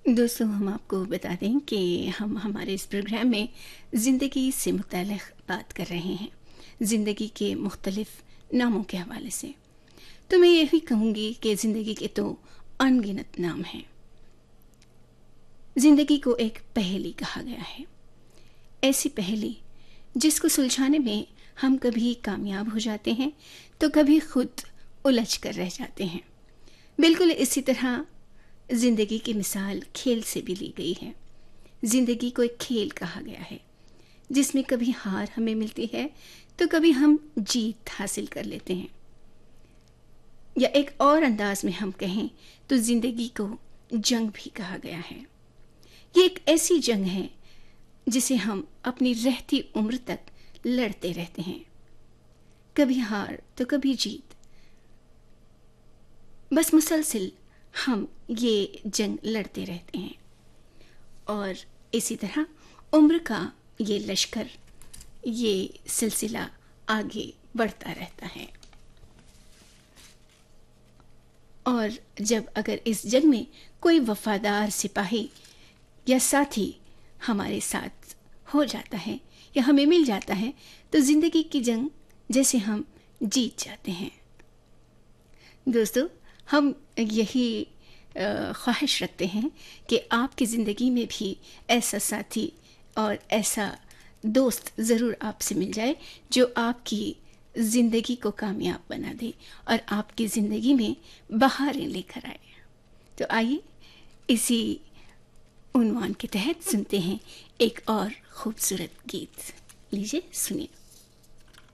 दोस्तों, हम आपको बता दें कि हम हमारे इस प्रोग्राम में ज़िंदगी से मुतल्लिक़ बात कर रहे हैं, ज़िंदगी के मुख्तलिफ़ नामों के हवाले से। तो मैं यही कहूँगी कि ज़िंदगी के तो अनगिनत नाम हैं। ज़िंदगी को एक पहेली कहा गया है, ऐसी पहेली जिसको सुलझाने में हम कभी कामयाब हो जाते हैं तो कभी खुद उलझ कर रह जाते हैं। बिल्कुल इसी तरह ज़िंदगी की मिसाल खेल से भी ली गई है। ज़िंदगी को एक खेल कहा गया है जिसमें कभी हार हमें मिलती है तो कभी हम जीत हासिल कर लेते हैं, या एक और अंदाज में हम कहें तो ज़िंदगी को जंग भी कहा गया है। ये एक ऐसी जंग है जिसे हम अपनी रहती उम्र तक लड़ते रहते हैं, कभी हार तो कभी जीत। बस मुसलसिल हम ये जंग लड़ते रहते हैं और इसी तरह उम्र का ये लश्कर, ये सिलसिला आगे बढ़ता रहता है। और जब अगर इस जंग में कोई वफादार सिपाही या साथी हमारे साथ हो जाता है या हमें मिल जाता है तो ज़िंदगी की जंग जैसे हम जीत जाते हैं। दोस्तों, हम यही ख्वाहिश रखते हैं कि आपकी ज़िंदगी में भी ऐसा साथी और ऐसा दोस्त ज़रूर आपसे मिल जाए जो आपकी ज़िंदगी को कामयाब बना दे और आपकी ज़िंदगी में बहारें लेकर आए। तो आइए इसी उन्वान के तहत सुनते हैं एक और खूबसूरत गीत। लीजिए सुनिए।